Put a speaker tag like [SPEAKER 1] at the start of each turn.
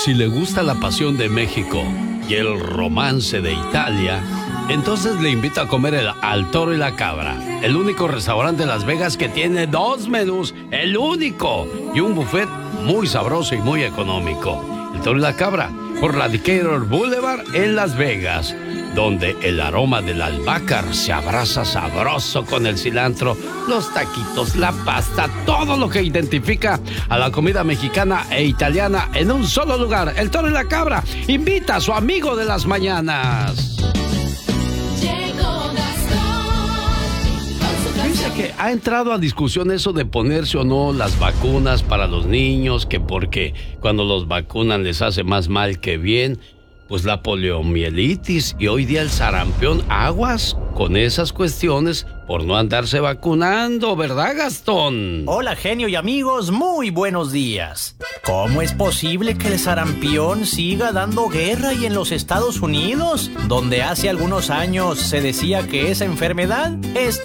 [SPEAKER 1] Si le gusta la pasión de México y el romance de Italia, entonces le invito a comer al Toro y la Cabra, el único restaurante de Las Vegas que tiene 2 menús, el único, y un buffet muy sabroso y muy económico. El Toro y la Cabra, por la Decatur Boulevard en Las Vegas, donde el aroma del albahaca se abraza sabroso con el cilantro, los taquitos, la pasta, todo lo que identifica a la comida mexicana e italiana en un solo lugar. El Toro y la Cabra invita a su amigo de las mañanas. Dice que ha entrado a discusión eso de ponerse o no las vacunas para los niños, que porque cuando los vacunan les hace más mal que bien. Pues la poliomielitis y hoy día el sarampión, aguas con esas cuestiones por no andarse vacunando, ¿verdad, Gastón?
[SPEAKER 2] Hola, genio y amigos, muy buenos días. ¿Cómo es posible que el sarampión siga dando guerra y en los Estados Unidos, donde hace algunos años se decía que esa enfermedad está